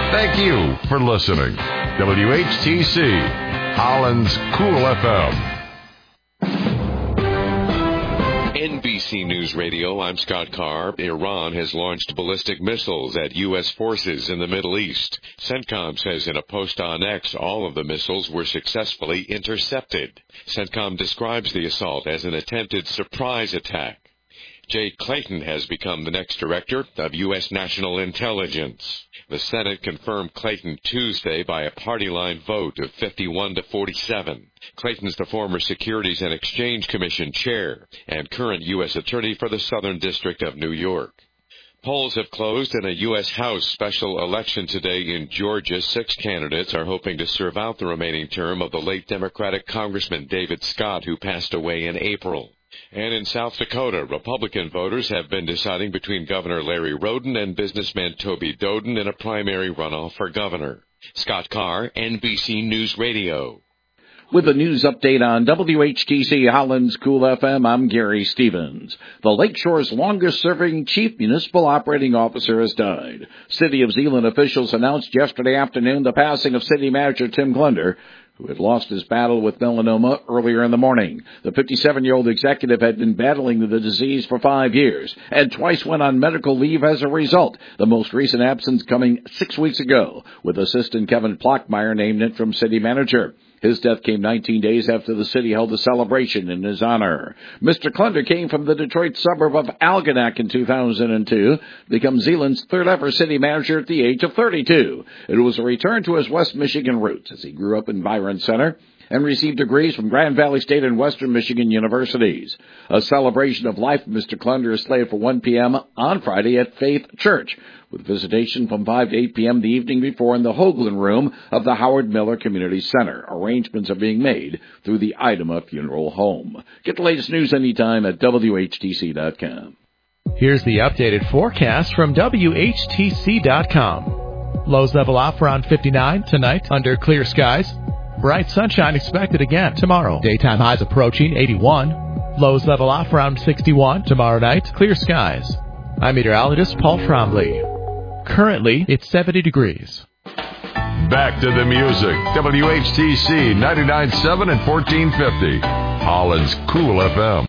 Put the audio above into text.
Thank you for listening. WHTC, Holland's Cool FM. NBC News Radio, I'm Scott Carr. Iran has launched ballistic missiles at U.S. forces in the Middle East. CENTCOM says in a post on X all of the missiles were successfully intercepted. CENTCOM describes the assault as an attempted surprise attack. Jay Clayton has become the next director of U.S. National Intelligence. The Senate confirmed Clayton Tuesday by a party-line vote of 51-47. Clayton's the former Securities and Exchange Commission chair and current U.S. Attorney for the Southern District of New York. Polls have closed in a U.S. House special election today in Georgia. 6 candidates are hoping to serve out the remaining term of the late Democratic Congressman David Scott, who passed away in April. And in South Dakota, Republican voters have been deciding between Governor Larry Roden and businessman Toby Doden in a primary runoff for governor. Scott Carr, NBC News Radio. With a news update on WHTC Holland's Cool FM, I'm Gary Stevens. The Lakeshore's longest-serving chief municipal operating officer has died. City of Zeeland officials announced yesterday afternoon the passing of city manager Tim Glunder, who had lost his battle with melanoma earlier in the morning. The 57-year-old executive had been battling the disease for 5 years and twice went on medical leave as a result, the most recent absence coming 6 weeks ago, with assistant Kevin Plockmeyer named interim city manager. His death came 19 days after the city held a celebration in his honor. Mr. Glunder came from the Detroit suburb of Algonac in 2002, to become Zeeland's third-ever city manager at the age of 32. It was a return to his West Michigan roots as he grew up in Byron Center and received degrees from Grand Valley State and Western Michigan universities. A celebration of life of Mr. Glunder is slated for 1 p.m. on Friday at Faith Church, with visitation from 5 to 8 p.m. the evening before in the Hoagland Room of the Howard Miller Community Center. Arrangements are being made through the Idema Funeral Home. Get the latest news anytime at WHTC.com. Here's the updated forecast from WHTC.com. Lows level off around 59 tonight under clear skies. Bright sunshine expected again tomorrow. Daytime highs approaching 81. Lows level off around 61 tomorrow night. Clear skies. I'm meteorologist Paul Trombley. Currently, it's 70 degrees. Back to the music. WHTC 99.7 and 1450. Holland's Cool FM.